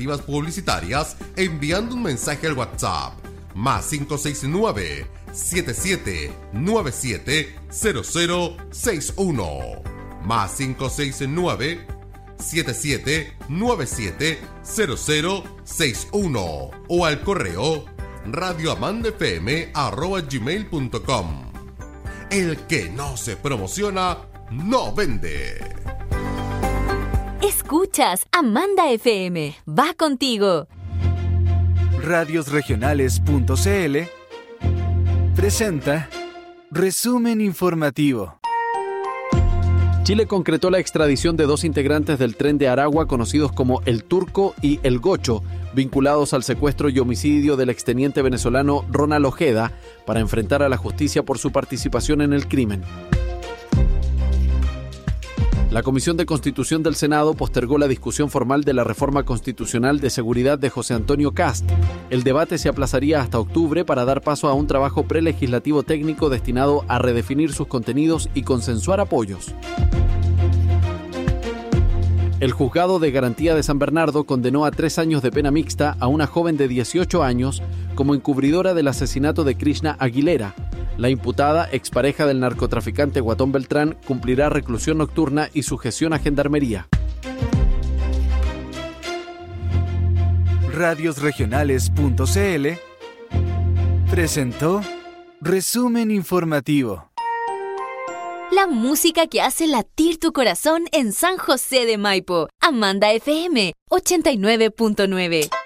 alternativas publicitarias enviando un mensaje al WhatsApp más 569 7797 0061 más 569 7797 0061 o al correo radioamandafm@gmail.com. El que no se promociona no vende. Escuchas Amanda FM. Va contigo. Radiosregionales.cl presenta Resumen Informativo. Chile concretó la extradición de 2 integrantes del Tren de Aragua conocidos como El Turco y El Gocho, vinculados al secuestro y homicidio del exteniente venezolano Ronald Ojeda, para enfrentar a la justicia por su participación en el crimen. La Comisión de Constitución del Senado postergó la discusión formal de la reforma constitucional de seguridad de José Antonio Kast. El debate se aplazaría hasta octubre para dar paso a un trabajo prelegislativo técnico destinado a redefinir sus contenidos y consensuar apoyos. El Juzgado de Garantía de San Bernardo condenó a 3 años de pena mixta a una joven de 18 años como encubridora del asesinato de Krishna Aguilera. La imputada, expareja del narcotraficante Guatón Beltrán, cumplirá reclusión nocturna y sujeción a gendarmería. Radiosregionales.cl presentó Resumen Informativo. La música que hace latir tu corazón en San José de Maipo. Amanda FM 89.9.